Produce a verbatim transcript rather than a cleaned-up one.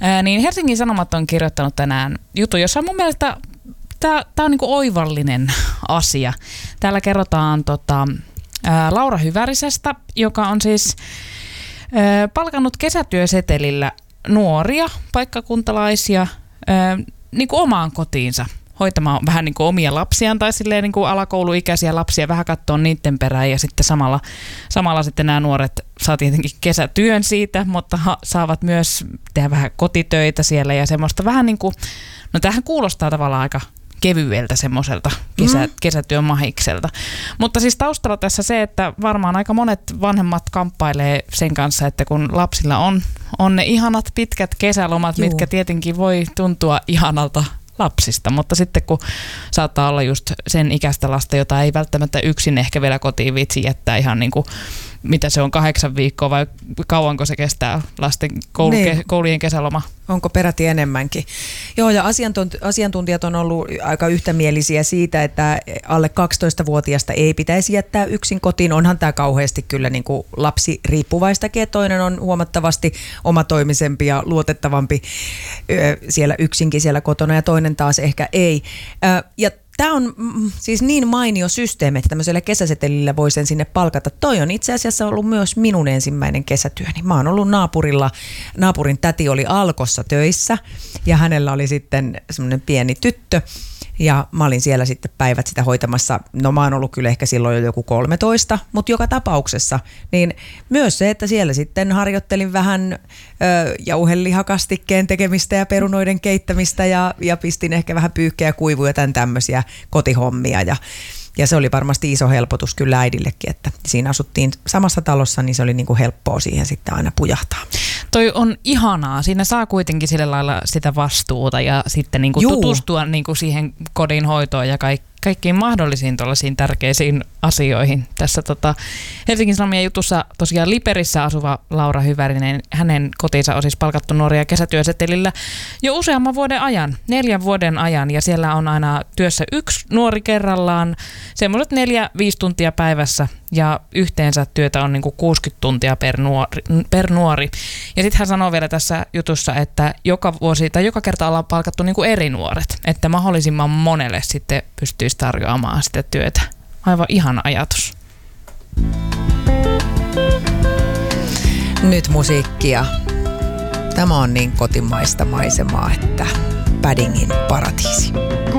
Ää, niin Helsingin Sanomat on kirjoittanut tänään jutun, jossa on mun mielestä tämä on niinku oivallinen asia. Täällä kerrotaan tota, ää, Laura Hyvärisestä, joka on siis ää, palkannut kesätyösetelillä nuoria paikkakuntalaisia ää, niinku omaan kotiinsa hoitamaan vähän niin kuin omia lapsiaan tai silleen niin kuin alakouluikäisiä lapsia, vähän katsoa niiden perään ja sitten samalla, samalla sitten nämä nuoret saa tietenkin kesätyön siitä, mutta ha, saavat myös tehdä vähän kotitöitä siellä ja semmoista vähän niin kuin, no tämähän kuulostaa tavallaan aika kevyeltä semmoiselta kesä, mm. kesätyön mahikselta. Mutta siis taustalla tässä se, että varmaan aika monet vanhemmat kamppailee sen kanssa, että kun lapsilla on, on ne ihanat pitkät kesälomat, Juu. mitkä tietenkin voi tuntua ihanalta lapsista, mutta sitten kun saattaa olla just sen ikäistä lasta, jota ei välttämättä yksin ehkä vielä kotiin viitsi jättää ihan niin kuin, mitä se on, kahdeksan viikkoa vai kauanko se kestää lasten koulu, niin. ke, koulujen kesäloma? Onko peräti enemmänkin? Joo, ja asiantuntijat on ollut aika yhtämielisiä siitä, että alle kaksitoistavuotiaasta ei pitäisi jättää yksin kotiin. Onhan tämä kauheasti kyllä niin kuin lapsi riippuvaistakin, että toinen on huomattavasti omatoimisempi ja luotettavampi siellä yksinkin siellä kotona ja toinen taas ehkä ei. Ja tämä on mm, siis niin mainio systeemi, että tämmöisellä kesäsetelillä voi sen sinne palkata. Toi on itse asiassa ollut myös minun ensimmäinen kesätyöni. Mä oon ollut naapurilla, naapurin täti oli Alkossa töissä ja hänellä oli sitten semmoinen pieni tyttö. Ja mä olin siellä sitten päivät sitä hoitamassa. No mä oon ollut kyllä ehkä silloin jo joku kolmetoista, mutta joka tapauksessa. Niin myös se, että siellä sitten harjoittelin vähän ö, jauhelihakastikkeen tekemistä ja perunoiden keittämistä ja, ja pistin ehkä vähän pyyhkeä ja kuivuja tämän tämmöisiä kotihommia. Ja, ja se oli varmasti iso helpotus kyllä äidillekin, että siinä asuttiin samassa talossa, niin se oli niin kuin helppoa siihen sitten aina pujahtaa. Toi on ihanaa. Siinä saa kuitenkin sillä lailla sitä vastuuta ja sitten niin kuin tutustua niin kuin siihen kodin hoitoon ja kaik- kaikkiin mahdollisiin tuollaisiin tärkeisiin asioihin. Tässä tota, Helsingin Sanomien jutussa tosiaan Liperissä asuva Laura Hyvärinen, hänen kotinsa on siis palkattu nuoria kesätyösetelillä jo useamman vuoden ajan, neljän vuoden ajan, ja siellä on aina työssä yksi nuori kerrallaan, semmoiset neljä, viisi tuntia päivässä, ja yhteensä työtä on niin kuin kuusikymmentä tuntia per nuori. Per nuori. Ja sitten hän sanoo vielä tässä jutussa, että joka vuosi tai joka kerta ollaan palkattu niin kuin eri nuoret, että mahdollisimman monelle sitten pystyisi tarjoamaan sitä työtä. Aivan ihana ajatus. Nyt musiikkia. Tämä on niin kotimaista maisemaa, että Paddingin paratiisi.